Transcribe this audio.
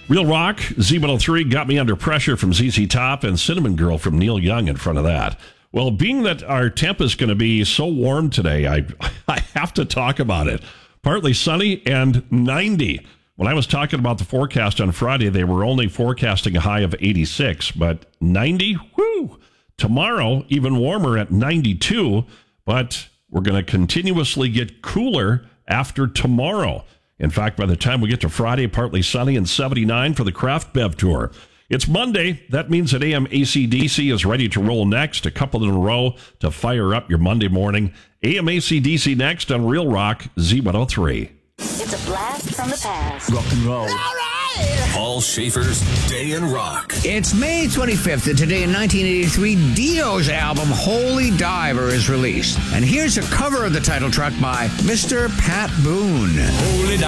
Real Rock, Z103, Got Me Under Pressure from ZZ Top, and Cinnamon Girl from Neil Young in front of that. Well, being that our temp is going to be so warm today, I have to talk about it. Partly sunny and 90. When I was talking about the forecast on Friday, they were only forecasting a high of 86, but 90, whoo! Tomorrow, even warmer at 92, but we're going to continuously get cooler after tomorrow. In fact, by the time we get to Friday, partly sunny and 79 for the Craft Bev Tour. It's Monday. That means that AM AC/DC is ready to roll next, a couple in a row to fire up your Monday morning. AM AC/DC next on Real Rock Z103. It's a blast from the past. Rock and roll. All right. Paul Schaefer's Day in Rock. It's May 25th, and today in 1983, Dio's album Holy Diver is released. And here's a cover of the title track by Mr. Pat Boone. Holy Diver.